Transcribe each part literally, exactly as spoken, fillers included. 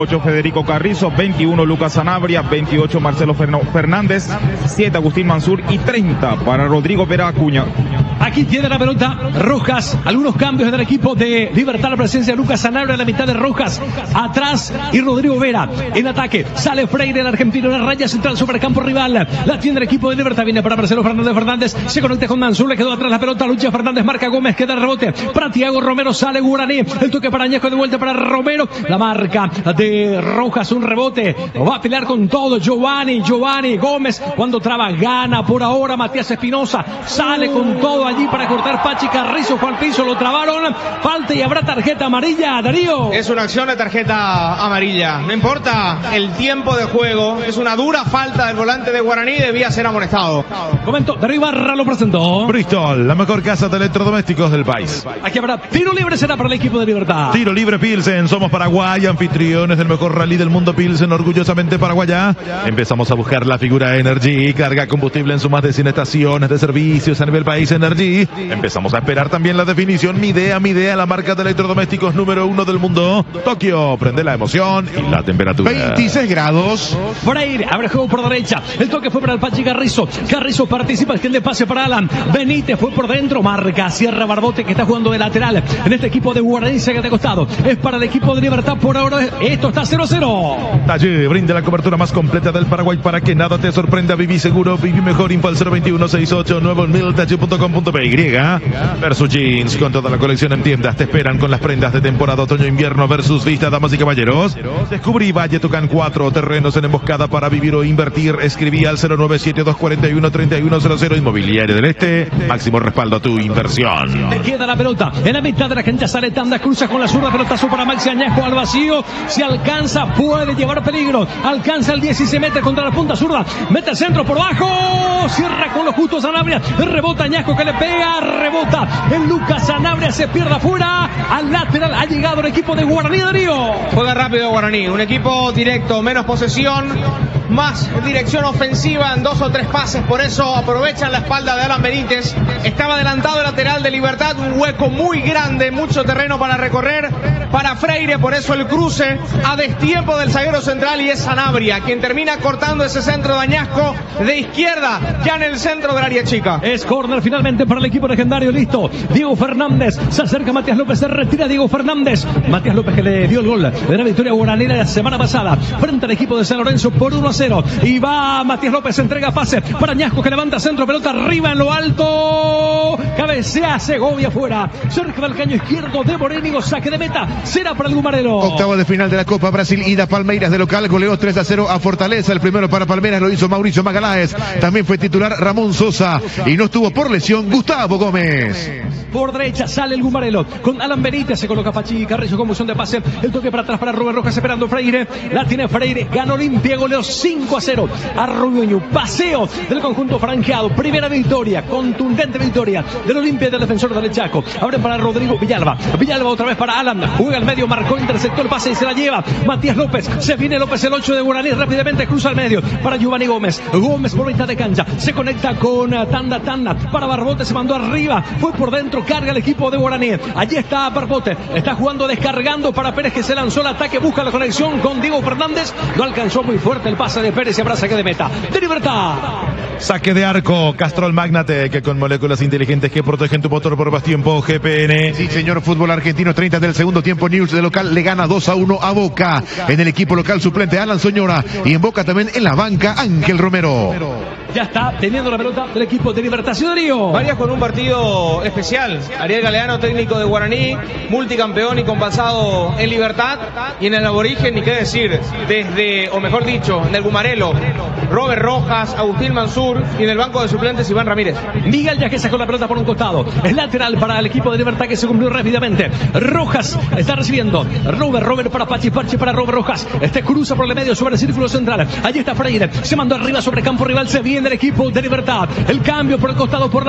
ocho Federico Carrizo, veintiuno Lucas Sanabria, veintiocho Marcelo Fernández, siete Agustín Mansur y treinta para Rodrigo Vera Acuña. Aquí tiene la pelota Rojas, algunos cambios en el equipo de Libertad, la presencia de Lucas Sanabria en la mitad de Rojas, atrás y Rodrigo Vera en ataque, sale Freire el argentino en la raya central sobre el campo rival, la tiene el equipo de Libertad, viene para Marcelo Fernández, Fernández se conecta con Mansur, le quedó atrás la pelota, lucha Fernández, marca Gómez, queda el rebote para Thiago Romero, sale Guaraní, el toque para Añasco de vuelta para Romero, la marca de Rojas, un rebote, va a pelear con todo Giovanni, Giovanni Gómez, cuando traba, gana por ahora Matías Espinosa, sale con todo allí para cortar Pachi Carrizo, fue al piso, lo trabaron, falta y habrá tarjeta amarilla, Darío. Es una acción de tarjeta amarilla, no importa el tiempo de juego, es una dura falta del volante de Guaraní, debía ser amonestado. Comento, Darío Barra lo presentó. Bristol, la mejor casa de electrodomésticos del país. Aquí habrá tiro libre, será para el equipo de Libertad. Tiro libre Pilsen, somos Paraguay, anfitriones del mejor rally del mundo Pilsen, orgullosamente paraguaya. Empezamos a buscar la figura Energy, carga combustible en sus más de cien estaciones de servicios a nivel país Energy. Empezamos a esperar también la definición Midea, Midea, la marca de electrodomésticos número uno del mundo. Tokio, prende la emoción y la temperatura. veintiséis grados. Freire, abre juego por derecha, el toque fue para el Pachi Carrizo, Carrizo participa, el de pase para Alan, Benítez fue por dentro, marca, cierra Barbote que está jugando de lateral en este equipo de Guaraní, se de costado, es para el equipo de Libertad por ahora, esto está cero cero. Talle brinda la cobertura más completa del Paraguay para que nada te sorprenda, viví seguro, viví mejor, info al cero veintiuno sesenta y ocho nueve mil talle punto com punto pe y. Versus Jeans, con toda la colección en tiendas, te esperan con las prendas de temporada otoño-invierno versus Vista, damas y caballeros. Descubrí Valle Tucán cuatro, terrenos en emboscada para vivir o invertir, escribí al cero nueve siete dos cuatro uno tres uno cero cero, Inmobiliaria del Este, máximo respaldo a tu inversión. Te queda la pelota, en la mitad de la cancha sale Tanda, cruza con la zurda, pelotazo para Maxi Añasco al vacío, si alcanza puede llevar peligro, alcanza el diez y se mete contra la punta zurda, mete el centro por abajo, cierra con los justos Sanabria, rebota Añasco que le pega, rebota en Lucas Sanabria, se pierde afuera, al lateral ha llegado el equipo de Guaraní, Darío. Juega rápido Guaraní, un equipo directo, menos posesión, más dirección ofensiva en dos o tres pases, por eso aprovechan la espalda de Alan Benítez, estaba adelantado el lateral de Libertad, un hueco muy grande, mucho terreno para recorrer para Freire, por eso el cruce a destiempo del zaguero central y es Sanabria quien termina cortando ese centro de Añasco de izquierda, ya en el centro del área chica. Es córner finalmente para el equipo legendario, listo, Diego Fernández, se acerca Matías López, se retira Diego Fernández, Matías López que le dio el gol de la victoria guaranera la semana pasada frente al equipo de San Lorenzo por uno a cero, y va Matías López, entrega pase para Añasco que levanta centro, pelota arriba en lo alto, cabecea Segovia afuera, cerca del caño izquierdo de Morénigo, saque de meta, será para el Gumarelo. Octavo de final de la Copa Brasil, ida Palmeiras de local, goleó tres a cero a Fortaleza, el primero para Palmeiras lo hizo Mauricio Magaláes, también fue titular Ramón Sosa y no estuvo por lesión Gustavo Gómez. Por derecha sale el Gumarelo con Alan Benítez, se coloca Pachi Carrizo con moción de pase, el toque para atrás para Rubén Rojas esperando Freire, la tiene Freire, ganó Olimpia, goleó cinco a cero a Rubiño, paseo del conjunto franqueado, primera victoria, contundente victoria del Olimpia del defensor del Chaco, abren para Rodrigo Villalba, Villalba otra vez para Alan, juega al medio, marcó, interceptó el pase y se la lleva Matías López, se viene López el ocho de Guaraní, rápidamente cruza al medio para Giovanni Gómez, Gómez por mitad de cancha, se conecta con Tanda, Tanda para Barbote, se mandó arriba, fue por dentro, carga el equipo de Guaraní, allí está Barbote, está jugando descargando para Pérez que se lanzó al ataque, busca la conexión con Diego Fernández, no alcanzó muy fuerte el pase de Pérez y habrá saque de meta de Libertad. Saque de arco, Castrol Magnate, que con moléculas inteligentes que protegen tu motor por más tiempo, G P N. Sí, señor, fútbol argentino, treinta del segundo tiempo, News de local le gana dos a uno a Boca. En el equipo local suplente Alan Soñora y en Boca también en la banca Ángel Romero. Ya está teniendo la pelota del equipo de Libertad, Darío. Varias con un partido especial. Ariel Galeano, técnico de Guaraní, multicampeón y compasado en Libertad. Y en el aborigen, ni qué decir, desde, o mejor dicho, en el Gumarelo, Robert Rojas, Agustín Mansur y en el banco de suplentes Iván Ramírez. Miguel ya que sacó la pelota por un costado. Es lateral para el equipo de Libertad que se cumplió rápidamente. Rojas está recibiendo. Robert, Robert para Pachi, Pachi para Robert Rojas. Este cruza por el medio sobre el círculo central. Allí está Freire. Se mandó arriba sobre campo rival. Se viene el equipo de Libertad. El cambio por el costado por la punta para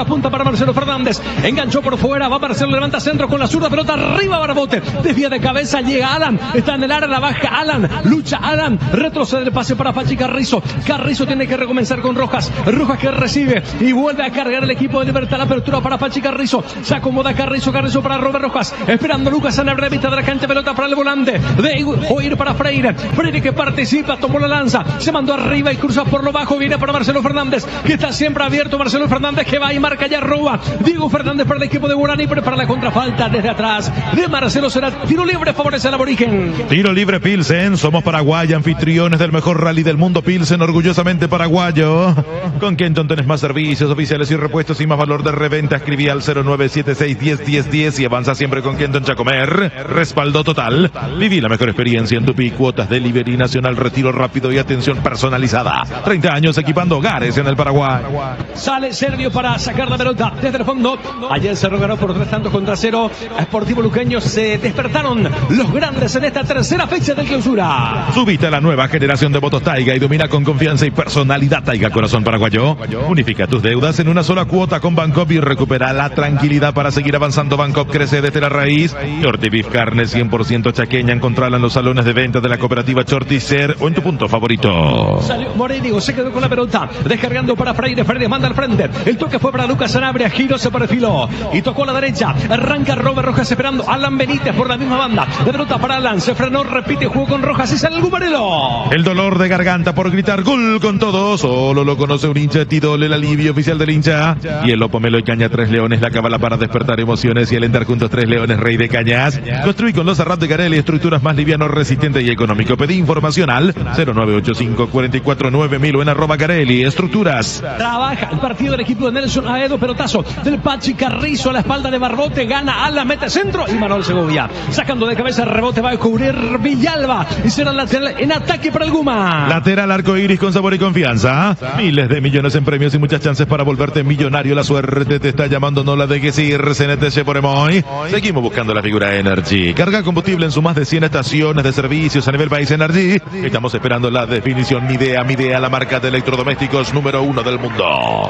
para Marcelo Fernández. Enganchó por fuera, va Marcelo, levanta centro con la zurda, pelota arriba Barbote. Desvía de cabeza, llega Alan. Está en el área, la baja Alan. Lucha Alan. Retrocede el pase para Pachi Carrizo. Carrizo tiene que recomenzar con Rojas. Rojas que recibe y vuelve a cargar el equipo de Libertad. La apertura para Pachi Carrizo. Se acomoda Carrizo, Carrizo para Robert Rojas. Esperando Lucas Sanabria, vista de la cancha, pelota para el volante. De Oír para Freire. Freire que participa, tomó la lanza. Se mandó arriba y cruza por lo bajo. Viene para Marcelo Fernández, que está siempre abierto. Marcelo Fernández que va y marca ya roba. Diego Fernández para el equipo de Guaraní, prepara la contrafalta desde atrás de Marcelo. Será tiro libre, favorece al aborigen. Tiro libre Pilsen, somos Paraguay, anfitriones del mejor rally del mundo. Pilsen, orgullosamente paraguayo. Con Kenton tenés más servicios oficiales y repuestos y más valor de reventa. Escribí al cero nueve siete seis uno cero uno cero uno cero y avanza siempre con Kenton Chacomer. Respaldo total. Viví la mejor experiencia en Tupi, cuotas delivery nacional, retiro rápido y atención personalizada. treinta años equipando hogares en el Paraguay. Sale Servio para sacar la pelota desde el fondo. Ayer se ganó por tres tantos contra cero. A Sportivo Luqueño se despertaron los grandes en esta tercera fecha del clausura. Subiste a la nueva generación de motos Taiga y domina con confianza y personalidad Taiga Corazón Paraguayo. Unifica tus deudas en una sola cuota con Bancop y recupera la tranquilidad para seguir avanzando. Bancop crece desde la raíz. Shorty Beef Carne cien por ciento chaqueña. Encontrala en los salones de venta de la cooperativa Shorty Ser o en tu punto favorito. Salió Moreno, se quedó con la pelota. Descargando para Freire. Freire manda al frente. El toque fue para Lucas Sanabria. Giro se perfiló y tocó a la derecha. Arranca Robert Rojas esperando Alan Benítez por la misma banda. De pelota para Alan. Se frenó, repite, jugó con Rojas y sale el Gumarelo. El dolor de garganta por gritar gol con todo. Solo lo conoce un hincha. Tidol, el alivio oficial del hincha. Y el Opomelo y Caña Tres Leones. La cábala para despertar emociones y alentar juntos Tres Leones, Rey de Cañas. Construí con los Arrat de Carelli estructuras más liviano, resistente y económico. Pedí información al cero nueve ocho cinco cuatro cuatro nueve mil o en arroba Carelli Estructuras. Trabaja el partido del equipo de Nelson Aedo. Pelotazo del Pachi Carrizo a la espalda de Barbote. Gana Alan, mete centro y Manuel Segovia. Sacando de cabeza el rebote va a cubrir Villalba. Y será lateral en ataque para el Guma. Lateral arco iris con sabor y confianza. Miles de millones en premios y muchas chances para volverte millonario. La suerte te está llamando, no la dejes ir. C N T C por Emoy. Seguimos buscando la figura Energy. Carga combustible en sus más de cien estaciones de servicios a nivel país Energy. Estamos esperando la definición Midea. Midea, la marca de electrodomésticos número uno del mundo.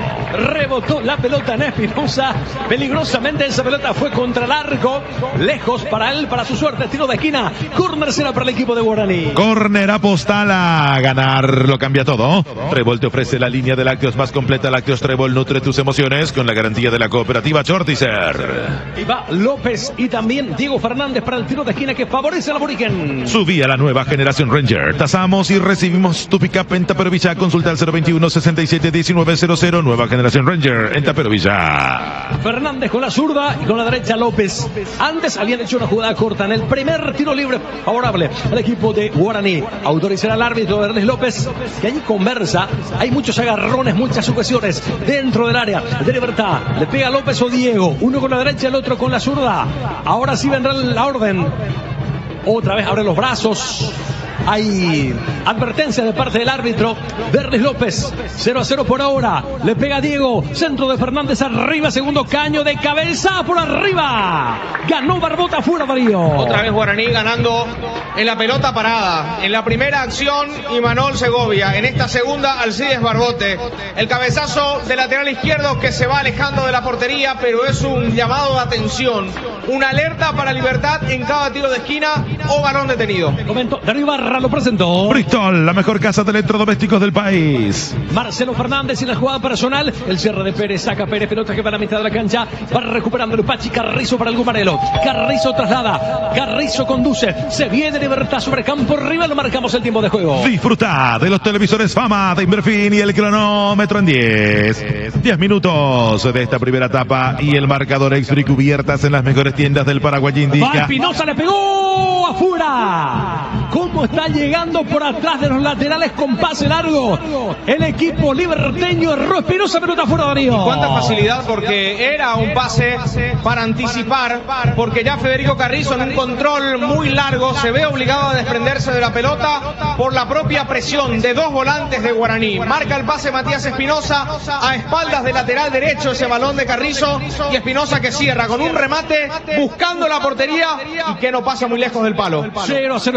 Rebotó la pelota en Espinosa. Peligrosamente esa pelota fue contra el arco. Lejos para él, para su suerte. Tiro de esquina. Corner será para el equipo de Guaraní. Corner apostala. Ganar lo cambia todo. Trébol te ofrece la línea de lácteos más completa. Lácteos Trébol nutre tus emociones con la garantía de la cooperativa Shorticer. Y va López y también Diego Fernández para el tiro de esquina que favorece al aborigen. Subí a la nueva generación Ranger. Tasamos y recibimos tu pick-up en Taperovilla. Consulta al cero veintiuno sesenta y siete diecinueve cero cero. Nueva generación Ranger en Taperovilla. Fernández con la zurda y con la derecha López. Antes habían hecho una jugada corta en el primer tiro libre favorable al equipo de Guaraní. Autorizará al árbitro Ernest López, que allí conversa. Hay muchos agarrones, muchas ocasiones dentro del área de Libertad. Le pega López o Diego. Uno con la derecha, el otro con la zurda. Ahora sí vendrá la orden. Otra vez abre los brazos. Hay advertencia de parte del árbitro Ernest López. cero a cero por ahora. Le pega Diego. Centro de Fernández arriba. Segundo caño de cabeza por arriba. Ganó Barbota fuera, Darío. Otra vez Guaraní ganando en la pelota parada. En la primera acción, Imanol Segovia. En esta segunda, Alcides Barbote. El cabezazo del lateral izquierdo que se va alejando de la portería, pero es un llamado de atención. Una alerta para Libertad en cada tiro de esquina o balón detenido. Comento, Darío Barra lo presentó. Bristol, la mejor casa de electrodomésticos del país. Marcelo Fernández y la jugada personal. El cierre de Pérez, saca Pérez, pelota que va a la mitad de la cancha. Va recuperando el Pachi Carrizo para el Gumarelo. Carrizo traslada. Carrizo conduce. Se viene Libertad sobre campo rival. Marcamos el tiempo de juego. Disfruta de los televisores Fama de Inverfin y el cronómetro en diez. diez minutos de esta primera etapa y el marcador extra y cubiertas en las mejores tiendas del Paraguay indica. Va Espinosa, le pegó afuera. ¿Cómo está llegando por atrás de los laterales con pase largo? El equipo liberteño erró Espinosa, pelota fuera, Darío. Y cuánta facilidad, porque era un pase para anticipar, porque ya Federico Carrizo en un control muy largo se ve obligado a desprenderse de la pelota por la propia presión de dos volantes de Guaraní. Marca el pase Matías Espinosa a espaldas del lateral derecho, ese balón de Carrizo, y Espinosa que cierra con un remate buscando la portería y que no pasa muy lejos del palo. cero a cero está el partido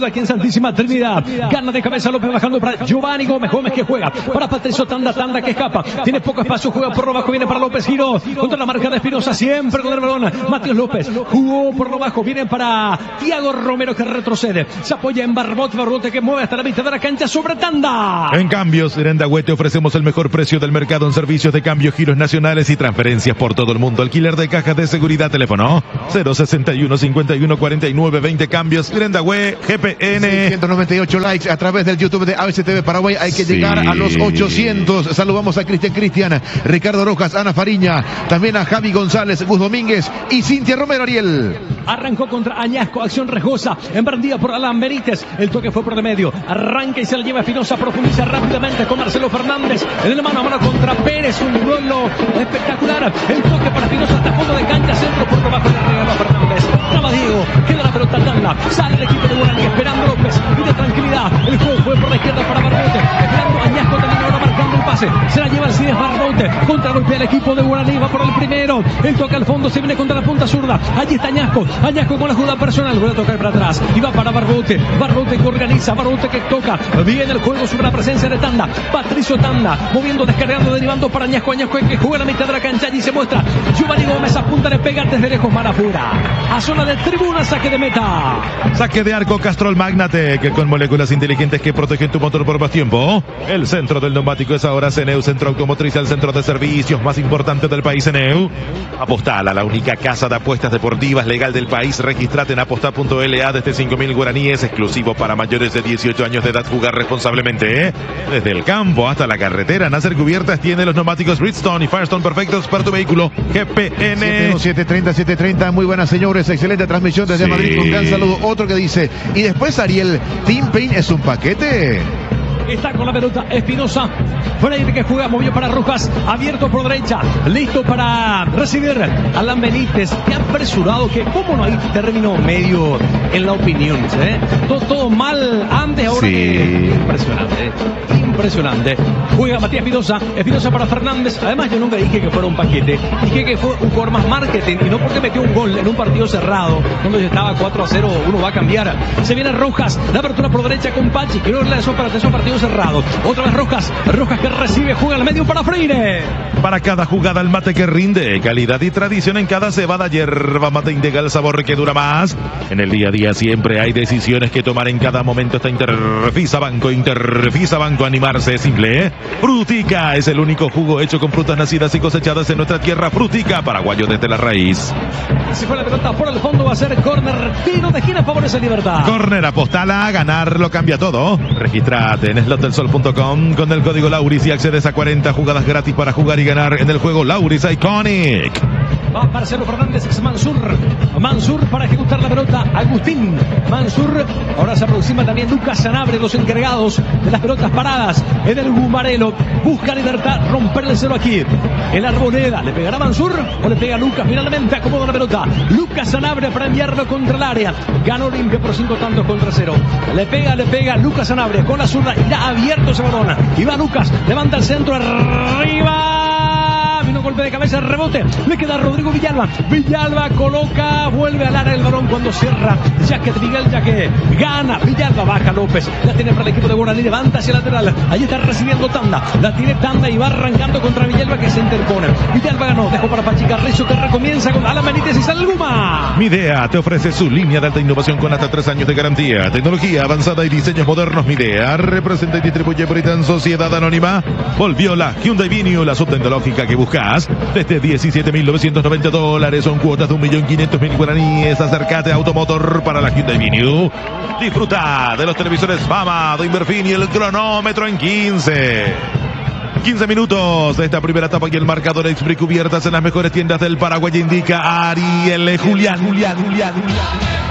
partido aquí en Santísima Trinidad. Gana de cabeza López bajando para Giovanni Gómez. Gómez que juega para Patricio Tanda. Tanda que escapa. Tiene poco espacio. Juega por lo bajo. Viene para López. Giro contra la marca de Espinosa. Siempre con el balón. Matías López jugó por lo bajo. Viene para Tiago Romero que retrocede. Se apoya en Barbote. Barbote que mueve hasta la mitad de la cancha sobre Tanda. En cambios, Grandahue te ofrecemos el mejor precio del mercado en servicios de cambio, giros nacionales y transferencias por todo el mundo. Alquiler de cajas de seguridad. Teléfono cero sesenta y uno cincuenta y uno cuarenta y nueve veinte. Cambios. Grandahue G P N. ciento noventa y ocho likes a través del YouTube de A B C T V Paraguay. Hay que Sí. llegar a los ochocientos. Saludamos a Cristian Cristian, Ricardo Rojas, Ana Fariña, también a Javi González, Gus Domínguez y Cintia Romero. Ariel. Arrancó contra Añasco, acción riesgosa, emprendida por Alan Benítez, el toque fue por de medio, arranca y se la lleva Espinosa, profundiza rápidamente con Marcelo Fernández, en el mano a mano contra Pérez, un duelo espectacular, el toque para Espinosa hasta fondo de cancha, centro por debajo le regaló a Fernández, traba Diego, queda la pelota Tanda, sale el equipo de Guaraní esperando López, pide tranquilidad, el juego fue por la izquierda para Barbote, esperando Añasco también ahora marcando el pase, se la lleva Alcides Barbote, contra golpea el equipo de Guaraní, va por el primero, el toque al fondo, se viene contra la punta zurda, allí está Añasco, Añasco con la jugada personal, vuelve a tocar para atrás, y va para Barbote, Barbote que organiza, Barbote que toca, viene el juego sobre la presencia de Tanda, Patricio Tanda, moviendo, descargando, derivando para Añasco, Añasco que juega la mitad de la cancha, allí se muestra, Giovanni Gómez apunta, le pega desde lejos, mal afuera, a zona de tribuna, saque de meta. Saque de arco Castrol Magnatec, con moléculas inteligentes que protegen tu motor por más tiempo. El centro del neumático es ahora Ceneu, centro automotriz, el centro de servicios más importante del país, Ceneu. Apostala, la única casa de apuestas deportivas legal del país. Registrate en apostar punto L A desde cinco mil guaraníes, exclusivo para mayores de dieciocho años de edad. Jugar responsablemente, ¿eh? Desde el campo hasta la carretera, Nasser Cubiertas tiene los neumáticos Bridgestone y Firestone perfectos para tu vehículo. G P N. siete treinta, siete treinta, muy buenas señores, excelente transmisión desde Sí. Madrid, un gran saludo. Otro que dice, y después Ariel, Team Pain es un paquete. Está con la pelota Espinosa, Freire que juega, movió para Rojas, abierto por derecha, listo para recibir a Alan Benítez, que apresurado, que como no hay término medio en la opinión, ¿eh? todo, todo mal antes, ahora Sí. que- impresionante, impresionante, juega Matías Espinosa, Espinosa para Fernández, además yo nunca dije que fuera un paquete, dije que fue un jugador más marketing, y no porque metió un gol en un partido cerrado, cuando ya estaba cuatro a cero, uno va a cambiar, se viene Rojas, la apertura por derecha con Pachi, creo que la dejó para atención, partido cerrado, otra vez Rojas, Rojas que recibe, juega al medio para Freire. Para cada jugada el mate que rinde, calidad y tradición en cada cebada, yerba mate indica el sabor que dura más. En el día a día siempre hay decisiones que tomar, en cada momento está Interfisa Banco, Interfisa Banco, animarse es simple, ¿eh? Frutica es el único jugo hecho con frutas nacidas y cosechadas en nuestra tierra. Frutica, paraguayo desde la raíz. Si fue la pelota por el fondo, va a ser córner, tiro de esquina, favorece Libertad. Corner, apostala, ganar lo cambia todo. Registrate en slot del sol punto com con el código Lauris y accedes a cuarenta jugadas gratis para jugar y ganar en el juego Lauris Iconic. Va Marcelo Fernández, ex Mansur. Mansur para ejecutar la pelota. Agustín Mansur. Ahora se aproxima también Lucas Sanabria, los encargados de las pelotas paradas en el Gumarelo. Busca Libertad, romper el cero aquí. El Arboleda. ¿Le pegará Mansur o le pega Lucas? Finalmente acomoda la pelota. Lucas Sanabria para enviarlo contra el área. Ganó limpio por cinco tantos contra cero. Le pega, le pega Lucas Sanabria con la zurda. Irá abierto ese balón. Y va Lucas. Levanta el centro arriba. Vino golpe de cabeza, rebote, le queda Rodrigo Villalba, Villalba coloca, vuelve al área el balón cuando cierra, Jaquet Miguel Jaquet, gana, Villalba baja López, la tiene para el equipo de Guaraní, levanta hacia el lateral, allí está recibiendo Tanda, la tiene Tanda y va arrancando contra Villalba que se interpone, Villalba ganó, dejó para Pachi Carrizo que recomienza con Alan Benítez y Salguma. Midea te ofrece su línea de alta innovación con hasta tres años de garantía, tecnología avanzada y diseños modernos. Midea representa y distribuye Britan Sociedad Anónima. Volvió la Hyundai Venue, la subtecnológica que buscas, desde diecisiete mil novecientos noventa dólares, son cuotas de un millón quinientos mil guaraníes. Acércate a Automotor para la Hyundai Venue. Disfruta de los televisores Fama de Inverfin y el cronómetro en quince. quince minutos de esta primera etapa y el marcador Expri Cubiertas en las mejores tiendas del Paraguay indica Ariel Julián. Julián, Julián, Julián.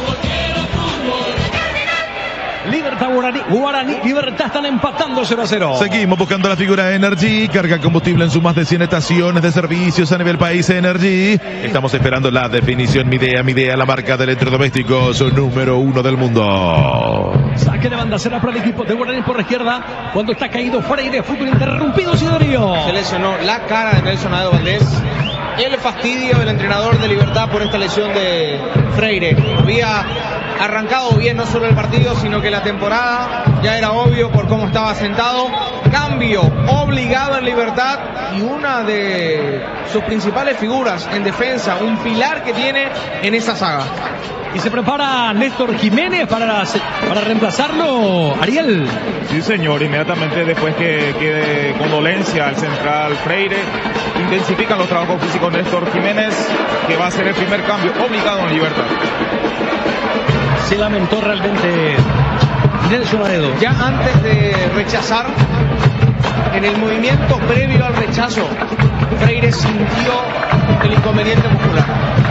Libertad Guaraní, Guaraní, Libertad están empatando cero a cero. Seguimos buscando la figura Energy, carga combustible en sus más de cien estaciones de servicios a nivel país. Energy, estamos esperando la definición. Midea, Midea, la marca de electrodomésticos número uno del mundo. Saque de banda, será para el equipo de Guaraní por la izquierda, cuando está caído Freire, fútbol interrumpido, Sidorio. Se lesionó la cara de Nelson Ado Valdés. El fastidio del entrenador de Libertad por esta lesión de Freire. Había arrancado bien no solo el partido, sino que la temporada ya era obvio por cómo estaba sentado. Cambio obligado en Libertad y una de sus principales figuras en defensa, un pilar que tiene en esa saga. Y se prepara Néstor Jiménez para, para reemplazarlo, Ariel. Sí, señor, inmediatamente después que quede con dolencia al central Freire, intensifican los trabajos físicos de Néstor Jiménez, que va a ser el primer cambio obligado en Libertad. Se lamentó realmente Nelson Aedo. Ya antes de rechazar, en el movimiento previo al rechazo, Freire sintió el inconveniente muscular.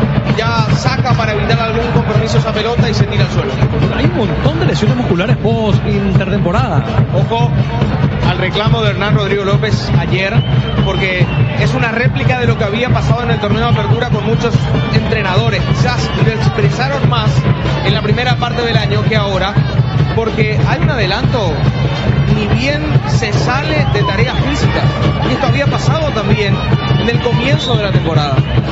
Ya saca para evitar algún compromiso esa pelota y se tira al suelo. Hay un montón de lesiones musculares post intertemporada. Ojo al reclamo de Hernán Rodrigo López ayer, porque es una réplica de lo que había pasado en el torneo de apertura con muchos entrenadores. Quizás lo expresaron más en la primera parte del año que ahora, porque hay un adelanto, ni bien se sale de tareas físicas. Y esto había pasado también en el comienzo de la temporada.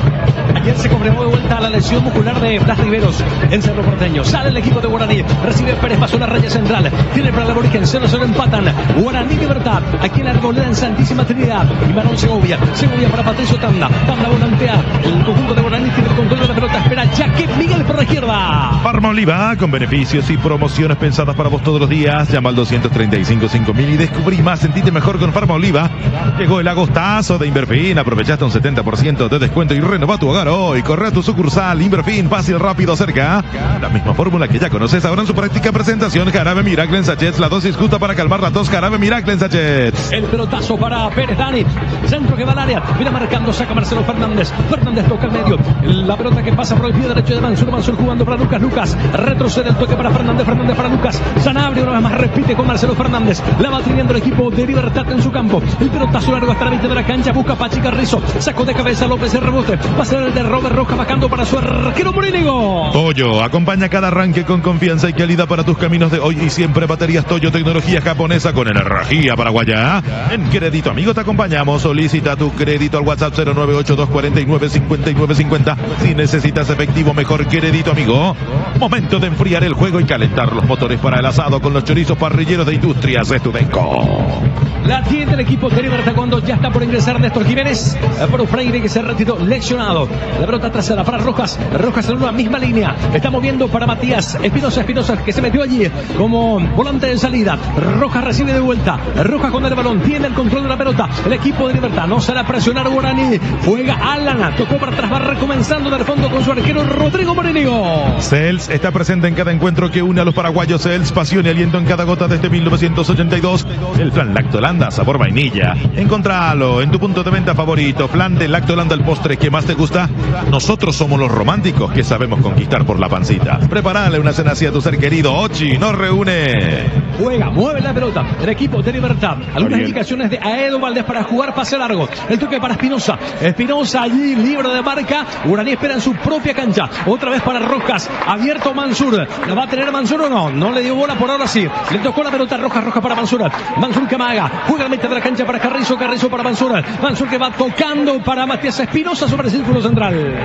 Ayer se confirmó de vuelta la lesión muscular de Blas Riveros en Cerro Porteño. Sale el equipo de Guaraní. Recibe Pérez, pasó la raya central. Tiene para el aborigen. cero cero empatan. Guaraní Libertad. Aquí en la Arboleda en Santísima Trinidad. Y Marón Segovia. Segovia para Patricio Tanda. Tanda volantea. El conjunto de Guaraní tiene el control de la pelota. Espera Jaquet Miguel por la izquierda. Farma Oliva, con beneficios y promociones pensadas para vos todos los días. Llama al doscientos treinta y cinco cinco mil y descubrí más. Sentite mejor con Farma Oliva. Llegó el agostazo de Inverfin. Aprovechaste un setenta por ciento de descuento y renova tu hogar hoy. Corre a tu sucursal Inverfin, fácil, rápido, cerca. La misma fórmula que ya conoces ahora en su práctica presentación. Jarabe Miracle en sachets, la dosis justa para calmar la tos. Jarabe Miracle en sachets. El pelotazo para Pérez Dani. Centro que va al área. Mira marcando, saca Marcelo Fernández. Fernández toca el medio. La pelota que pasa por el pie derecho de Mansur. Mansur jugando para Lucas. Lucas retrocede el toque para Fernández. Fernández para Lucas. Sanabria una vez más repite con Marcelo Fernández. La va teniendo el equipo de Libertad en su campo. El pelotazo largo hasta la mitad de la cancha. Busca Pachi Carrizo. Sacó de cabeza López el rebote. Va a ser el de Robert Rojas bajando para su arquero Morínigo. Toyo, acompaña cada arranque con confianza y calidad para tus caminos de hoy y siempre. Baterías Toyo, tecnología japonesa con energía paraguaya. En Crédito Amigo te acompañamos. Solicita tu crédito al WhatsApp cero nueve ocho dos cuatro nueve cinco nueve cinco cero. Si necesitas efectivo, mejor Crédito Amigo. Momento de enfriar el juego y calentar los motores para el asado con los chorizos parrilleros de Industrias Estudenco. La tiene el equipo de Libertad cuando ya está por ingresar Néstor Jiménez por Freire, que se retiró lesionado. La pelota trasera para Rojas. Rojas en una misma línea. Está moviendo para Matías Espinosa. Espinosa que se metió allí como volante de salida. Rojas recibe de vuelta. Rojas con el balón. Tiene el control de la pelota. El equipo de Libertad no será presionar Guaraní. Juega Alana. Tocó para atrás. Va recomenzando del fondo con su arquero Rodrigo Morínigo. Cels está presente en cada encuentro que une a los paraguayos. Cels, pasión y aliento en cada gota desde mil novecientos ochenta y dos. El flan Lactolanda, sabor vainilla. Encontralo en tu punto de venta favorito. Flan de Lactolanda, el postre que más te gusta. Nosotros somos los románticos que sabemos conquistar por la pancita. Prepárale una cena así a tu ser querido. Ochi nos reúne. Juega, mueve la pelota. El equipo de Libertad. Algunas indicaciones de Aedo Valdés para jugar pase largo. El toque para Espinosa. Espinosa allí, libre de marca. Guaraní espera en su propia cancha. Otra vez para Rojas. Abierto Mansur. ¿La va a tener Mansur o no? No le dio bola por ahora sí. Le tocó la pelota Rojas. Rojas para Mansur. Mansur que amaga. Juega al medio de la cancha para Carrizo. Carrizo para Mansur. Mansur que va tocando para Matías Espinosa sobre el círculo central.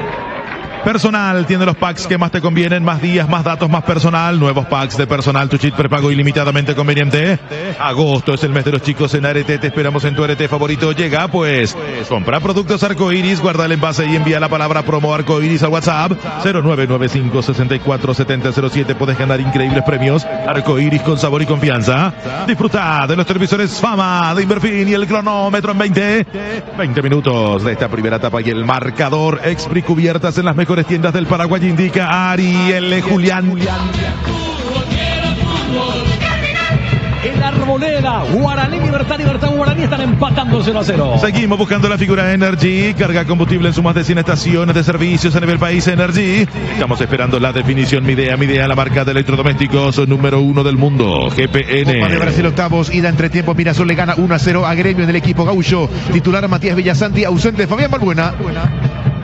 Personal tiene los packs que más te convienen, más días, más datos, más personal. Nuevos packs de Personal, tu chip prepago ilimitadamente conveniente. Agosto es el mes de los chicos en Arete, te esperamos en tu Arete favorito. Llega pues, compra productos Arcoiris, guarda el envase y envía la palabra promo Arcoiris al WhatsApp cero nueve nueve cinco seis cuatro siete cero cero siete. Puedes ganar increíbles premios. Arcoiris con sabor y confianza. Disfruta de los televisores Fama de Inverfin y el cronómetro en veinte. veinte minutos de esta primera etapa y el marcador. Expri cubiertas en las mejores tiendas del Paraguay indica Ariel Julián. En Arboleda, Guaraní, Libertad, Libertad, Guaraní están empatando cero a cero. Seguimos buscando la figura Energy. Carga combustible en sus más de cien estaciones de servicios a nivel país. Energy. Estamos esperando la definición. Midea, Midea, la marca de electrodomésticos número uno del mundo. G P N. Copa de Brasil octavos, ida entre tiempo. Mirasol le gana uno a cero a Gremio en el equipo Gaullo. Titular Matías Villasanti, ausente Fabián Balbuena.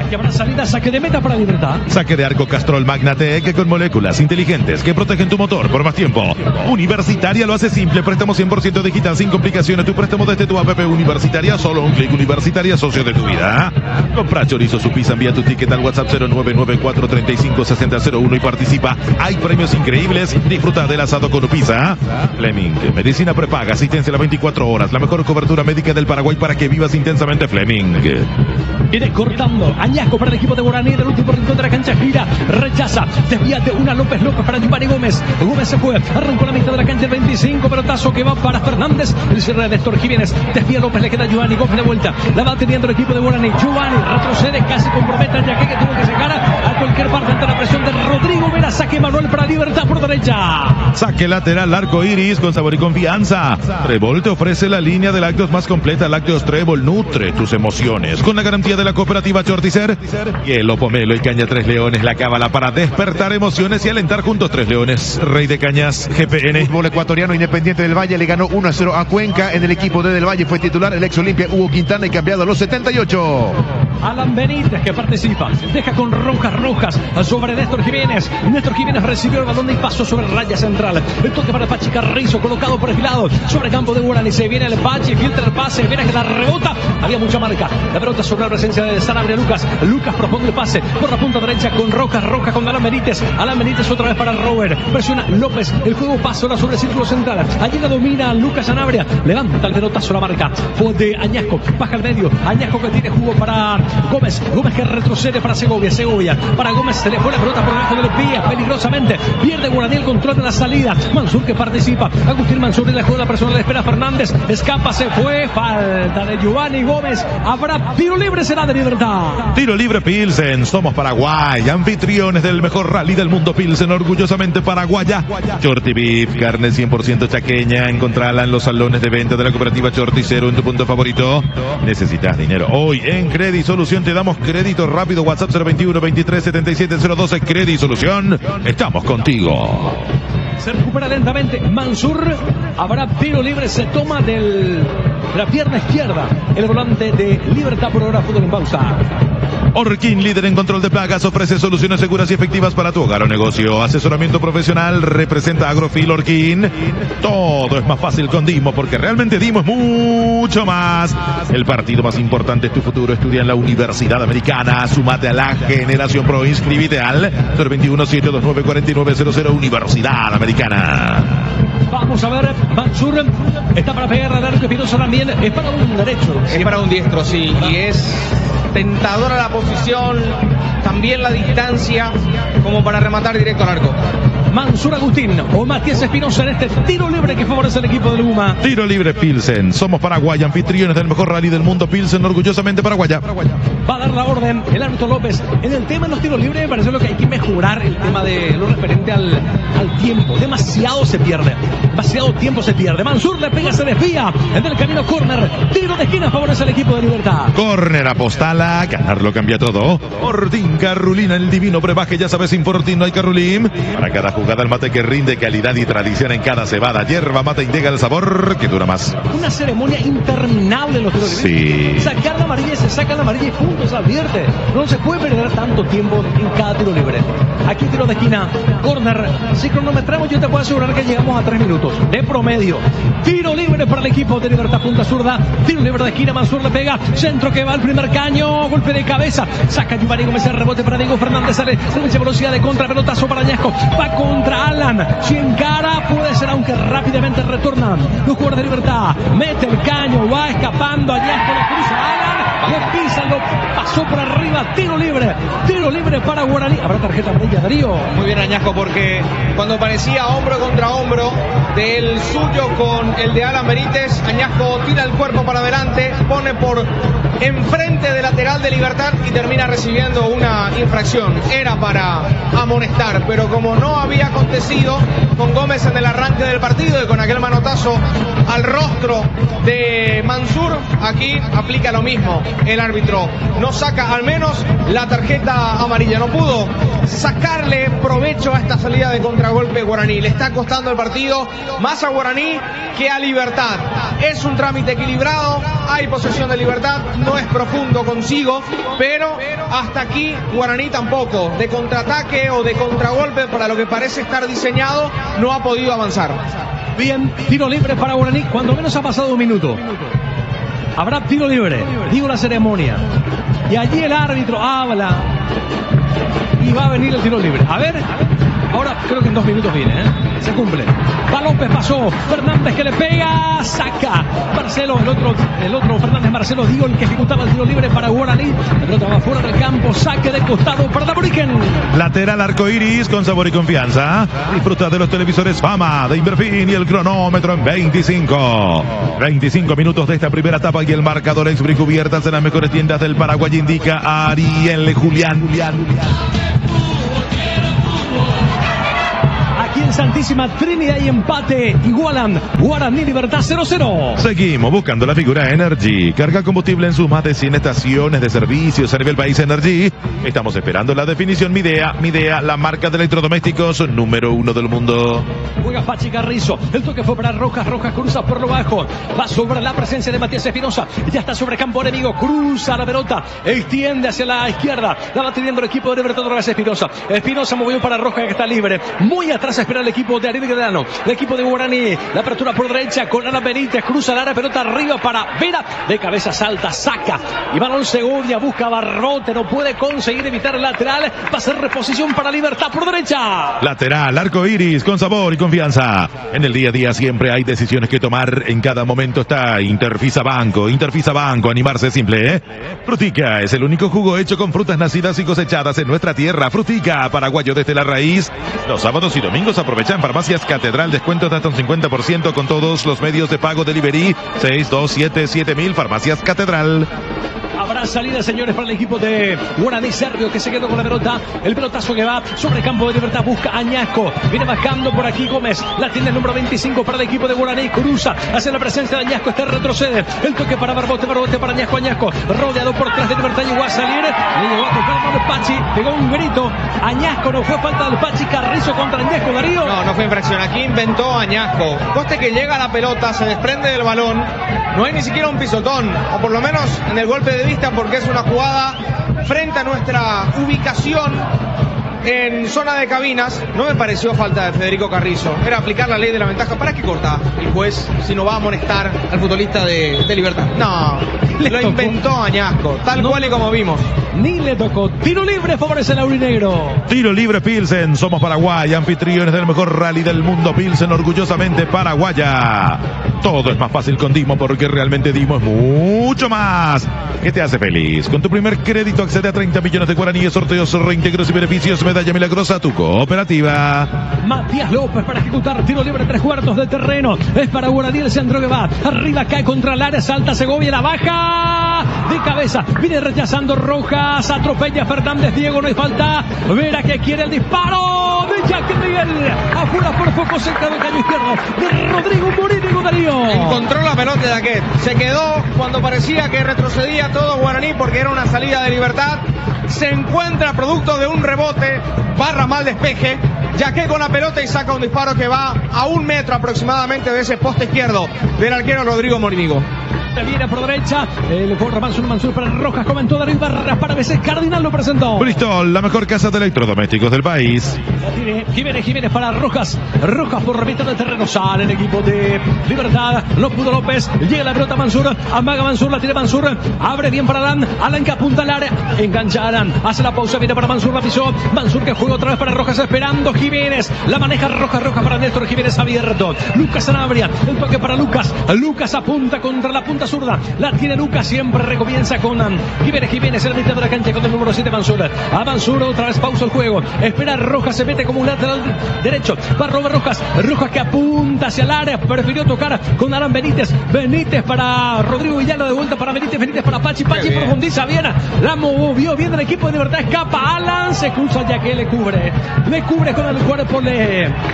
Y habrá salida, saque de meta para Libertad. Saque de arco Castrol Magnatec con moléculas inteligentes que protegen tu motor por más tiempo. Universitaria lo hace simple, préstamo cien por ciento digital sin complicaciones. Tu préstamo desde tu app Universitaria, solo un clic. Universitaria, socio de tu vida. Compra chorizo su pizza, envía tu ticket al WhatsApp cero nueve nueve cuatro tres cinco seis cero cero uno y participa. Hay premios increíbles. Disfruta del asado con Upisa. Fleming, medicina prepaga, asistencia a las veinticuatro horas. La mejor cobertura médica del Paraguay para que vivas intensamente. Fleming. Viene cortando. Añasco para el equipo de Guaraní del último rincón de la cancha. Gira, rechaza. Desvía de una López López para Giovanni Gómez. Gómez se fue. Arrancó la mitad de la cancha el veinticinco. Pelotazo que va para Fernández. El cierre de Néstor Jiménez. Desvía López. Le queda Giovanni Gómez de vuelta. La va teniendo el equipo de Guaraní. Giovanni retrocede. Casi compromete a Yaque, que tuvo que sacar a cualquier parte ante la presión de Rodrigo Vera. Saque manual para Libertad por derecha. Saque lateral arco iris con sabor y confianza. Trébol te ofrece la línea de lácteos más completa. Lácteos Trébol nutre tus emociones con la garantía de la cooperativa Chorticer. Hielo, pomelo y caña Tres Leones, la cábala para despertar emociones y alentar juntos. Tres Leones, Rey de Cañas, G P N. Fútbol ecuatoriano, Independiente del Valle le ganó uno a cero a Cuenca. En el equipo de Del Valle fue titular el ex Olimpia Hugo Quintana y cambiado a los setenta y ocho. Alan Benítez que participa, deja con Rojas Rojas sobre Néstor Jiménez. Néstor Jiménez recibió el balón y pasó sobre raya central. El toque para Pachi Carrizo, colocado por el lado sobre campo de Guaraní. Se viene el Pachi, filtra el pase, viene que la rebota. Había mucha marca. La pelota sobre la presencia de Sanabria Lucas. Lucas propone el pase por la punta derecha con Rojas Rojas con Alan Benítez. Alan Benítez otra vez para Robert. Presiona López. El juego pasa ahora sobre el círculo central. Allí la domina Lucas Sanabria. Levanta el pelotazo la marca. Fue de Añasco. Baja al medio. Añasco que tiene jugo para Gómez. Gómez que retrocede para Segovia. Segovia. Para Gómez se le fue la pelota por debajo de los pies. Peligrosamente. Pierde Guaraní el control de la salida. Mansur que participa. Agustín Mansur y la juega la persona. Le espera Fernández. Escapa. Se fue. Falta de Giovanni Gómez. Habrá tiro libre. Será de Libertad. Tiro libre Pilsen. Somos Paraguay. Anfitriones del mejor rally del mundo. Pilsen. Orgullosamente paraguaya. Chorti Beef. Carne cien por ciento chaqueña. Encontrala en los salones de venta de la cooperativa Chorticero en tu punto favorito. Necesitas dinero. Hoy en Credit Solución te damos crédito rápido. WhatsApp cero veintiuno veintitrés setenta y siete cero doce. Credit Solución. Estamos contigo. Se recupera lentamente Mansur. Habrá tiro libre. Se toma del, de la pierna izquierda el volante de Libertad. Por ahora fútbol en pausa. Orkin, líder en control de plagas, ofrece soluciones seguras y efectivas para tu hogar o negocio. Asesoramiento profesional, representa Agrofil Orkin. Todo es más fácil con Dimo, porque realmente Dimo es mucho más. El partido más importante es tu futuro. Estudia en la Universidad Americana. Sumate a la Generación Pro. Inscríbete al cero veintiuno siete dos nueve cuatro nueve cero cero Universidad Americana. Vamos a ver, Mansur está para pegar al arco. Espinosa también es para un derecho. Es para un diestro, sí, y es tentadora la posición, también la distancia, como para rematar directo al arco. Mansur Agustín o Matías Espinosa en este tiro libre que favorece al equipo del Luma. Tiro libre Pilsen. Somos Paraguay, anfitriones del mejor rally del mundo. Pilsen, orgullosamente paraguaya. Va a dar la orden el árbitro López. En el tema de los tiros libres me parece lo que hay que mejorar, el tema de lo referente al, al tiempo. Demasiado se pierde. Demasiado tiempo se pierde. Mansur le pega, se desvía. En el camino córner. Tiro de esquina favorece al equipo de Libertad. Córner apostala. Ganarlo cambia todo. Fortín Carrulina, el divino brebaje. Ya sabes, sin Fortín no hay Carrulín. Para cada jugada el mate que rinde calidad y tradición en cada cebada. Hierba mate integra el sabor que dura más. Una ceremonia interminable en los tiros libres. Sí. Sacar la amarilla y se saca la amarilla y punto, se advierte. No se puede perder tanto tiempo en cada tiro libre. Aquí tiro de esquina, córner. Si cronometramos yo te puedo asegurar que llegamos a tres minutos de promedio. Tiro libre para el equipo de Libertad, punta zurda. Tiro libre de esquina, Mansur le pega. Centro que va al primer caño. Golpe de cabeza. Saca Giovanni Gómez, el rebote para Diego Fernández. Sale con mucha velocidad de contra. Pelotazo para Añasco. Va contra Alan. Si encara puede ser, aunque rápidamente retornan los jugadores de Libertad. Mete el caño. Va escapando. Añasco lo cruza Alan. Lo pisa, lo pasó por arriba. Tiro libre. Tiro libre para Guaraní. Habrá tarjeta amarilla, Darío. Muy bien Añasco, porque cuando parecía hombro contra hombro del suyo con el de Alan Benítez, Añasco tira el cuerpo para adelante, pone por enfrente del lateral de Libertad y termina recibiendo una infracción. Era para amonestar, pero como no había acontecido con Gómez en el arranque del partido y con aquel manotazo al rostro de Mansur, aquí aplica lo mismo. El árbitro no saca al menos la tarjeta amarilla, no pudo sacarle provecho a esta salida de contragolpe Guaraní. Le está costando el partido más a Guaraní que a Libertad. Es un trámite equilibrado, hay posesión de Libertad, no es profundo consigo, pero hasta aquí Guaraní tampoco, de contraataque o de contragolpe para lo que parece estar diseñado, no ha podido avanzar. Bien, tiro libre para Guaraní, cuando menos ha pasado un minuto. Habrá tiro libre, digo la ceremonia. Y allí el árbitro habla y va a venir el tiro libre. A ver, ahora creo que en dos minutos viene, ¿eh? Se cumple. Va López, pasó. Fernández que le pega, saca. Marcelo, el otro, el otro Fernández Marcelo, digo, el que ejecutaba el tiro libre para Guaraní. La pelota va fuera del campo, saque de costado para Damoriken. Lateral arcoiris con sabor y confianza. Disfruta de los televisores Fama de Inverfin y el cronómetro en veinticinco. veinticinco minutos de esta primera etapa y el marcador es cubiertas en las mejores tiendas del Paraguay, indica Ariel Julián. Julián. Aquí en Santísima Trinidad y empate igualan Guaraní Libertad cero cero. Seguimos buscando la figura Energy. Carga combustible en sus más de cien estaciones de servicios a nivel país. Energy. Estamos esperando la definición Midea. Midea, la marca de electrodomésticos número uno del mundo. Juega Pachi Carrizo. El toque fue para Rojas. Rojas cruza por lo bajo. Va sobre la presencia de Matías Espinosa. Ya está sobre campo enemigo. Cruza la pelota. Extiende hacia la izquierda. La va teniendo el equipo de Libertad otra vez Espinosa. Espinosa movió para Rojas que está libre. Muy atrás espera el equipo de Ariel Gredano. El equipo de Guaraní. La apertura por derecha con Alan Benítez. Cruza la área. Pelota arriba para Vera. De cabeza salta. Saca. Y Balón Segovia. Busca Barrote. No puede conseguir evitar el lateral. Va a ser reposición para Libertad por derecha. Lateral, arco iris, con sabor y confianza. En el día a día siempre hay decisiones que tomar. En cada momento está Interfisa Banco. Interfisa Banco, animarse es simple, ¿eh? Frutica es el único jugo hecho con frutas nacidas y cosechadas en nuestra tierra. Frutica, paraguayo desde la raíz. Los sábados y domingos aprovechan Farmacias Catedral. Descuentos de hasta un cincuenta por ciento con todos los medios de pago delivery. seis dos siete siete mil Farmacias Catedral. Habrá salida, señores, para el equipo de Guaraní. Sergio que se quedó con la pelota. El pelotazo que va sobre el campo de Libertad. Busca Añasco. Viene bajando por aquí Gómez. La tiene el número veinticinco para el equipo de Guaraní. Cruza hacia la presencia de Añasco. Este retrocede. El toque para Barbote. Barbote para Añasco. Añasco rodeado por tres de Libertad. Llegó a salir. Le llegó a tocar con el Pachi. Pegó un grito. Añasco, no fue falta del Pachi. Carrizo contra Añasco. Darío. No, no fue infracción. Aquí inventó Añasco. Coste que llega la pelota, se desprende del balón. No hay ni siquiera un pisotón. O por lo menos en el golpe de vista, porque es una jugada frente a nuestra ubicación en zona de cabinas. No me pareció falta de Federico Carrizo. Era aplicar la ley de la ventaja. ¿Para qué corta el juez si no va a amonestar al futbolista de, de Libertad? No, Le lo tocó. inventó Añasco, tal No. cual y como vimos. Ni le tocó. Tiro libre favorece el aurinegro. Tiro libre Pilsen, somos Paraguay, anfitriones del mejor rally del mundo. Pilsen, orgullosamente paraguaya. Todo es más fácil con Dimo porque realmente Dimo es mucho más. ¿Qué te hace feliz? Con tu primer crédito accede a treinta millones de guaraníes, sorteos, reintegros y beneficios. Medalla milagrosa, tu cooperativa. Matías López para ejecutar tiro libre tres cuartos de terreno. Es para Guaraní el centro que va. Arriba cae contra el área, salta Segovia, la baja de cabeza. Viene rechazando Rojas, atropella a Fernández Diego, no hay falta. Vera que quiere el disparo de Jack Miguel. Afuera por poco cerca del caño izquierdo de Rodrigo Morínigo Darío. Encontró la pelota de Jaquet. Se quedó cuando parecía que retrocedía todo Guaraní porque era una salida de Libertad. Se encuentra producto de un rebote, barra mal despeje. Jaquet con la pelota y saca un disparo que va a un metro aproximadamente de ese poste izquierdo del arquero Rodrigo Morínigo. Viene por derecha, el corre Mansur, Mansur para Rojas, comentó Darío Barras para veces Cardinal lo presentó. Bristol, la mejor casa de electrodomésticos del país. La tiene Jiménez, Jiménez para Rojas, Rojas por mitad del terreno, sale el equipo de Libertad, no pudo López, llega la pelota Mansur, amaga Mansur, la tiene Mansur, abre bien para Alan, Alan que apunta al área, engancha Alan, hace la pausa, viene para Mansur, la pisó, Mansur que juega otra vez para Rojas esperando Jiménez, la maneja Rojas, Rojas para Néstor Jiménez abierto, Lucas Sanabria, el toque para Lucas, Lucas apunta contra la punta zurda, la tiene Lucas, siempre recomienza con um, Jiménez, Jiménez en la mitad de la cancha con el número siete Mansur, a Mansur otra vez pausa el juego, espera Rojas, se mete como un lateral derecho, va Robert Rojas, Rojas que apunta hacia el área, prefirió tocar con Alan Benítez, Benítez para Rodrigo Villano, de vuelta para Benítez, Benítez para Pachi, Pachi profundiza bien, la movió bien el equipo de Libertad, escapa Alan, se cruza ya que le cubre, le cubre con el cuerpo, le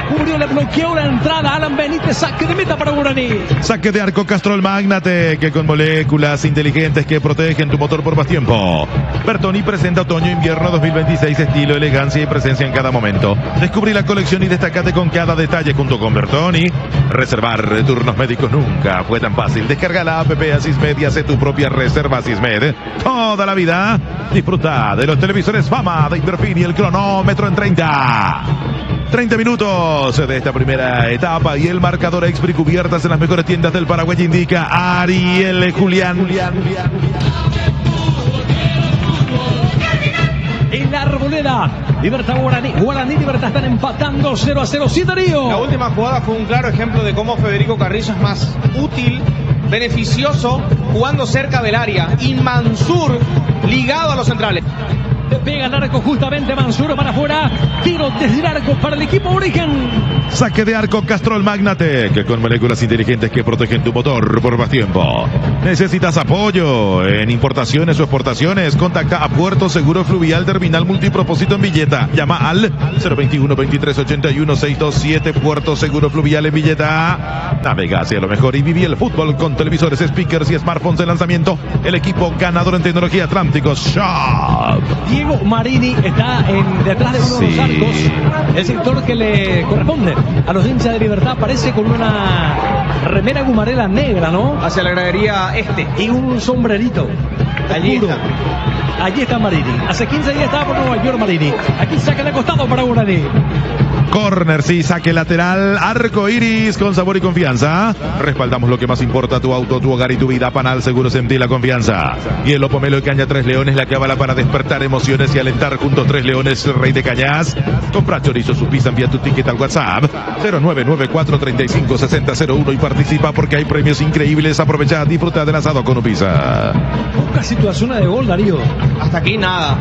cubrió, le bloqueó la entrada. Alan Benítez, saque de meta para Guaraní. Saque de arco Castrol Magnate, que con moléculas inteligentes que protegen tu motor por más tiempo. Bertoni presenta otoño-invierno dos mil veintiséis, estilo, elegancia y presencia en cada momento. Descubrí la colección y destacate con cada detalle junto con Bertoni. Reservar turnos médicos nunca fue tan fácil. Descarga la app Asismed y hace tu propia reserva Asismed. Toda la vida disfruta de los televisores Fama de Inverfin y el cronómetro en treinta. treinta minutos de esta primera etapa y el marcador Expri cubiertas en las mejores tiendas del Paraguay indica Ariel Julián. Julián, Julián. En la Arboleda, Libertad Guaraní, Guaraní Libertad están empatando cero a cero. Sí, Darío. La última jugada fue un claro ejemplo de cómo Federico Carrizo es más útil, beneficioso, jugando cerca del área. Y Mansur ligado a los centrales. Pega el arco justamente Mansur para afuera. Tiro desde el arco para el equipo Origen. Saque de arco Castrol Magnate, que con moléculas inteligentes que protegen tu motor por más tiempo. ¿Necesitas apoyo en importaciones o exportaciones? Contacta a Puerto Seguro Fluvial Terminal Multipropósito en Villeta. Llama al cero veintiuno, veintitrés, ochenta y uno, seiscientos veintisiete. Puerto Seguro Fluvial en Villeta. Navega hacia lo mejor y viví el fútbol con televisores, speakers y smartphones de lanzamiento. El equipo ganador en tecnología Atlánticos Shop. Diego Marini está en, detrás de uno de Sí. los arcos, el sector que le corresponde a los hinchas de Libertad. Aparece con una remera gumarela negra, ¿no? Hacia la gradería este. Y un sombrerito. Allí oscuro. está. Allí está Marini. Hace quince días estaba por Nueva York Marini. Aquí saca de costado para Guaraní. Corner, sí, saque lateral, arco iris con sabor y confianza. Respaldamos lo que más importa, tu auto, tu hogar y tu vida. Panal Seguro, sentí la confianza. Hielo, pomelo y caña Tres Leones, la cábala para despertar emociones y alentar juntos Tres Leones, el rey de cañas. Compra chorizo, su pizza, envía tu ticket al WhatsApp cero nueve nueve cuatro tres cinco seis cero cero uno y participa porque hay premios increíbles. Aprovecha, disfruta del asado con Upisa. Poca situación de gol, Darío. Hasta aquí nada.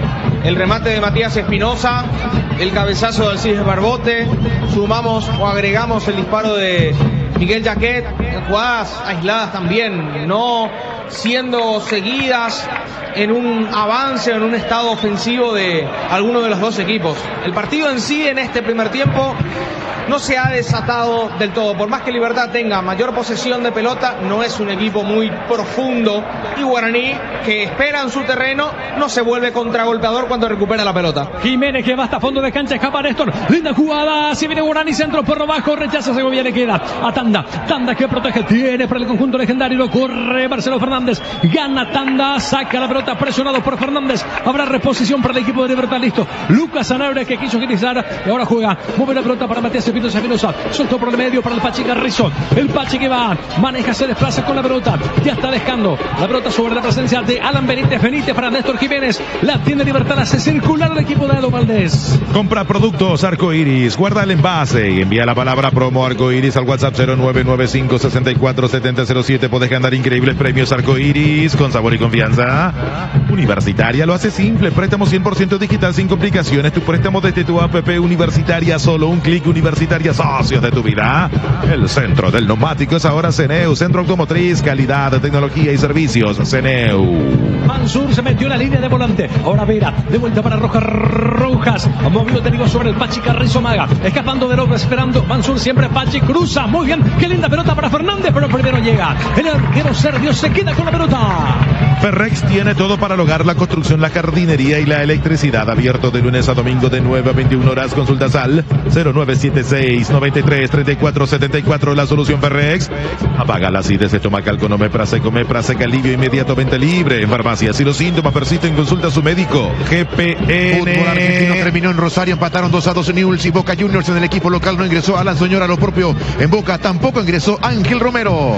El remate de Matías Espinosa, el cabezazo de Alcides Barbote, sumamos o agregamos el disparo de Miguel Jaquet, jugadas aisladas también, no siendo seguidas en un avance, en un estado ofensivo de alguno de los dos equipos. El partido en sí en este primer tiempo no se ha desatado del todo. Por más que Libertad tenga mayor posesión de pelota, no es un equipo muy profundo. Y Guaraní, que espera en su terreno, no se vuelve contragolpeador cuando recupera la pelota. Jiménez que va hasta fondo de cancha, escapa Néstor. Linda jugada, si viene Guaraní, centro por abajo, rechaza Segovia, le queda a Tanda. Tanda que protege, tiene para el conjunto legendario, lo corre Marcelo Fernández. Gana Tanda, saca la pelota, presionado por Fernández. Habrá reposición para el equipo de Libertad, listo. Lucas Sanabria que quiso utilizar y ahora juega. Mueve la pelota para Matías Espinosa Espinosa. Soltó por el medio para el Pachi Carrizo. El Pachi que va, maneja, se desplaza con la pelota. Ya está dejando la pelota sobre la presencia de Alan Benítez. Benítez para Néstor Jiménez. La tiene Libertad, hace circular el equipo de Edo Valdés. Compra productos Arco Iris, guarda el envase y envía la palabra promo Arco Iris al WhatsApp cero nueve nueve cinco seis cuatro siete cero cero siete. Podés ganar increíbles premios Arco Iris con sabor y confianza. Universitaria lo hace simple, préstamo cien por ciento digital sin complicaciones. Tu préstamo desde tu app Universitaria, solo un clic. Universitaria, socios de tu vida. El centro del neumático es ahora Ceneu, centro automotriz, calidad, tecnología y servicios. Ceneu. Mansur se metió en la línea de volante. Ahora Vera, de vuelta para Rojas. Rojas, movido tenido sobre el Pachi Carrizo Maga. Escapando de López, esperando. Mansur siempre, Pachi cruza. Muy bien, qué linda pelota para Fernández, pero primero llega. El arquero serbio se queda con la pelota. Ferrex tiene todo para el hogar, la construcción, la jardinería y la electricidad. Abierto de lunes a domingo de nueve a veintiuna horas. Consultas al cero nueve siete seis nueve tres tres cuatro siete cuatro. La solución Ferrex. Apaga la acidez estomacal con Omepra Seco. Omepra Seca, alivio inmediato, venta libre en farmacia. Si los síntomas persisten, consulta a su médico. G P N. Fútbol argentino terminó en Rosario, empataron dos a dos en Newell's y Boca Juniors. En el equipo local no ingresó Alan Soñora, lo propio en Boca, tampoco ingresó Ángel Romero.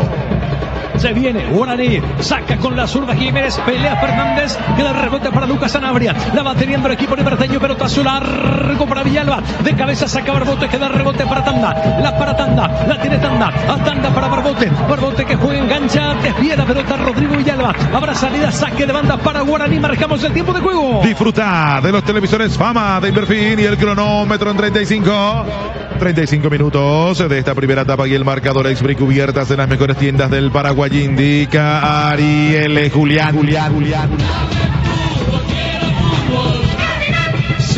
Se viene Guaraní, saca con la zurda Jiménez, pelea Fernández, queda el rebote para Lucas Sanabria, la va teniendo el equipo liberteño, pelotazo largo para Villalba, de cabeza saca Barbote, queda el rebote para Tanda, la para Tanda, la tiene Tanda, a Tanda para Barbote, Barbote que juega, engancha, desvía la pelota Rodrigo Villalba, habrá salida, saque de banda para Guaraní, marcamos el tiempo de juego. Disfruta de los televisores Fama de Inverfin y el cronómetro en treinta y cinco. treinta y cinco minutos de esta primera etapa y el marcador Expri cubiertas en las mejores tiendas del Paraguay indica Ariel Julián. Julián, Julián. cero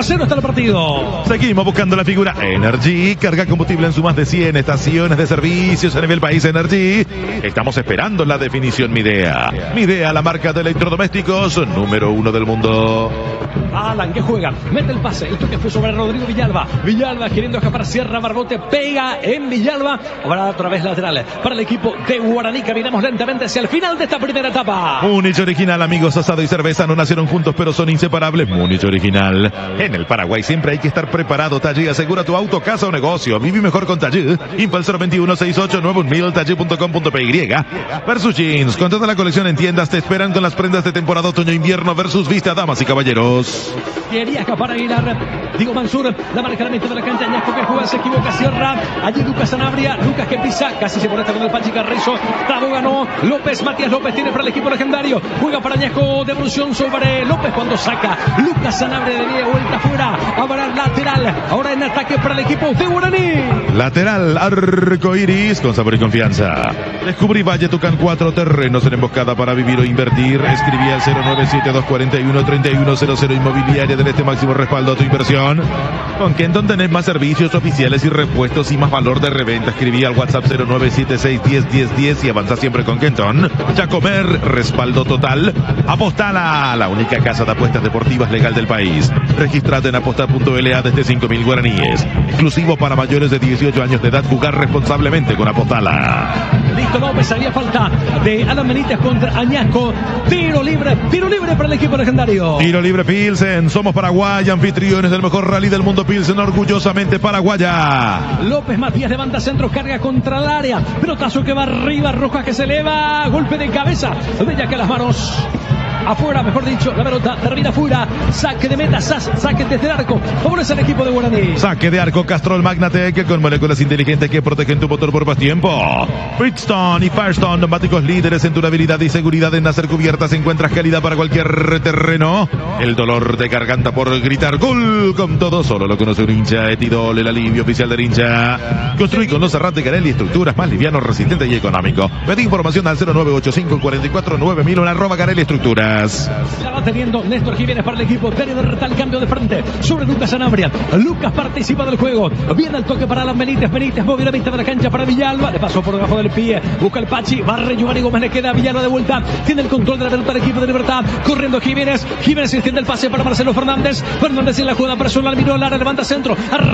a cero está el partido. Seguimos buscando la figura Energy. Carga combustible en su más de cien estaciones de servicios a nivel país. Energy. Estamos esperando la definición Midea. Midea, la marca de electrodomésticos número uno del mundo. Alan que juega, mete el pase, el toque fue sobre Rodrigo Villalba. Villalba queriendo escapar, cierra Barbote, pega en Villalba. Ahora otra vez lateral para el equipo de Guaraní. Caminamos lentamente hacia el final de esta primera etapa. Múnich Original, amigos, asado y cerveza no nacieron juntos pero son inseparables. Múnich Original. En el Paraguay siempre hay que estar preparado. Tallí, asegura tu auto, casa o negocio. Vive mejor con Tallí. Info cero veintiuno sesenta y ocho nueve mil, tallí punto com punto p y. Versus Jeans, con toda la colección en tiendas, te esperan con las prendas de temporada otoño-invierno. Versus Vista, damas y caballeros. Quería escapar a Aguilar. Diego Mansur, la marca la mente de la cancha. Añasco que juega, se equivoca, cierra. Allí Lucas Sanabria. Lucas que pisa, casi se conecta con el Pachi Carrizo. Tabo ganó. López, Matías López tiene para el equipo legendario. Juega para Añasco, devolución sobre López cuando saca. Lucas Sanabria de media vuelta afuera. Ahora lateral. Ahora en ataque para el equipo de Guaraní. Lateral, arco iris, con sabor y confianza. Descubrí Valle Tucán, cuatro terrenos en emboscada para vivir o invertir. Escribí al cero nueve siete dos cuatro uno tres uno cero cero. Inmobiliaria del Este, máximo respaldo a tu inversión. Con Kenton tenés más servicios oficiales y repuestos y más valor de reventa. Escribí al WhatsApp cero nueve siete seis uno cero uno cero diez y avanza siempre con Kenton. Chacomer, respaldo total. Apostala, la única casa de apuestas deportivas legal del país. Registrate en apostar punto l a desde cinco mil guaraníes. Exclusivo para mayores de dieciocho años de edad. Jugar responsablemente con Apostala. Listo López, había falta de Alan Benítez contra Añasco. Tiro libre, tiro libre para el equipo legendario. Tiro libre Pilsen, somos Paraguay, anfitriones del mejor rally del mundo. Pilsen, orgullosamente paraguaya. López Matías levanta centro, carga contra el área. Pelotazo que va arriba, Rojas que se eleva. Golpe de cabeza, bella que las manos. Afuera, mejor dicho, la pelota termina fuera. Saque de meta, saque desde el arco. Favorece al equipo de Guaraní. Saque de arco, Castrol Magnatec, con moléculas inteligentes que protegen tu motor por más tiempo. Bridgestone y Firestone, neumáticos líderes en durabilidad y seguridad. En Nacer Cubiertas encuentras calidad para cualquier terreno. El dolor de garganta por gritar gol con todo, solo lo conoce un hincha. Etidol, el alivio oficial del hincha. Construí con los Arrate Garelli estructuras más liviano, resistente y económico. Pedí información al cero nueve ocho cinco cuatro cuatro nueve mil, en arroba Garelli Estructuras. La va teniendo Néstor Jiménez para el equipo. Tiene de retal cambio de frente sobre Lucas Sanabria. Lucas participa del juego. Viene el toque para Alan Benítez. Benítez móvil a vista de la cancha para Villalba. Le pasó por debajo del pie. Busca el Pachi. Barre Giovanni Gómez. Le queda a Villalba de vuelta. Tiene el control de la pelota del equipo de Libertad. Corriendo Jiménez. Jiménez extiende el pase para Marcelo Fernández. Fernández en la jugada personal. Miró al área. Levanta centro.